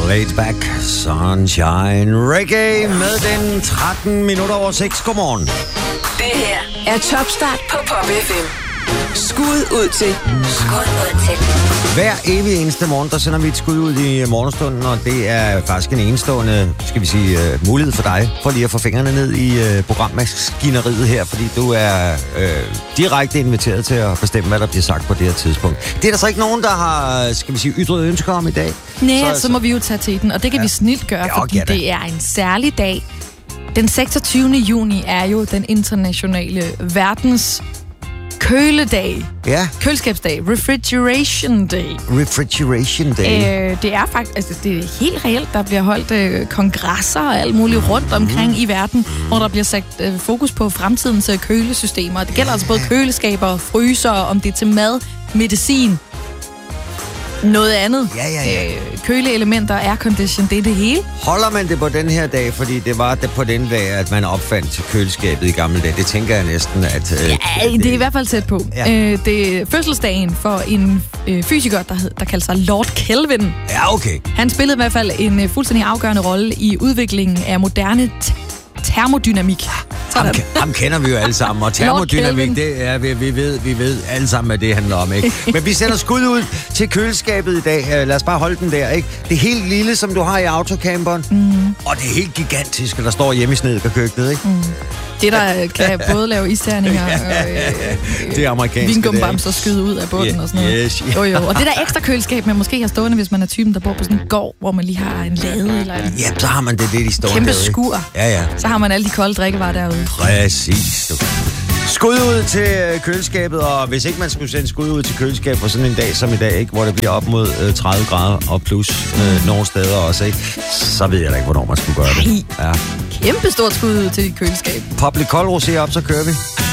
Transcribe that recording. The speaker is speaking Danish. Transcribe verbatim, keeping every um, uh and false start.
Laid Back Sunshine Reggae med den tretten minutter over seks. Godmorgen. Det her er Topstart på Pop F M. Skud ud til. Skud ud til. Hver evig eneste morgen, der sender vi et skud ud i morgenstunden, og det er faktisk en enestående, skal vi sige, uh, mulighed for dig, for lige at få fingrene ned i uh, programmaskineriet her, fordi du er uh, direkte inviteret til at bestemme, hvad der bliver sagt på det her tidspunkt. Det er der så ikke nogen, der har, skal vi sige, ytret ønsker om i dag. Nej, så, så må vi jo tage til den, og det kan ja. vi snilt gøre, ja, fordi det er en særlig dag. Den seksogtyvende juni er jo den internationale verdens køledag. Ja. Køleskabsdag. Refrigeration Day. Refrigeration Day. Øh, det er faktisk, altså det er helt reelt, der bliver holdt øh, kongresser og alt muligt rundt omkring mm. i verden, mm. hvor der bliver sat øh, fokus på fremtidens øh, kølesystemer. Det gælder ja. altså både køleskaber, fryser, om det er til mad, medicin, noget andet. Ja, ja, ja. Øh, køleelementer, aircondition, det er det hele. Holder man det på den her dag, fordi det var det på den dag, at man opfandt køleskabet i gamle dage? Det tænker jeg næsten, at... Øh, ja, det, det er i hvert fald tæt på. Ja. Øh, det er fødselsdagen for en øh, fysiker, der, hed, der kalder sig Lord Kelvin. Ja, okay. Han spillede i hvert fald en øh, fuldstændig afgørende rolle i udviklingen af moderne t- termodynamik. Ham, ham kender vi jo alle sammen, og termodynamik, det er, vi, vi, ved, vi ved alle sammen, hvad det handler om, ikke? Men vi sender skud ud til køleskabet i dag. Lad os bare holde den der, ikke? Det er helt lille, som du har i autocamperen, mm. og det er helt gigantisk, der står hjemme i snedkerkøkkenet, ikke? Mm. Det, der kan både lave isterninger og øh, det er amerikanske vingumbamser skyde ud af bunden yeah, og sådan noget. Yes, yeah. jo, jo. Og det der ekstra køleskab, man måske har stående, hvis man er typen, der bor på sådan en gård, hvor man lige har en lade eller en ja, så har man det lidt i stående. Kæmpe skur. Ja, ja. Så har man alle de kolde drikkevarer derude. Præcis. Skud ud til køleskabet, og hvis ikke man skulle sende skud ud til køleskab på sådan en dag som i dag, ikke, hvor det bliver op mod tredive grader og plus øh, nogle steder også, ikke, så ved jeg da ikke, hvornår man skulle gøre det. Ja. Kæmpe stort skud ud til dit køleskab. Pop lidt kold rosé op, så kører vi.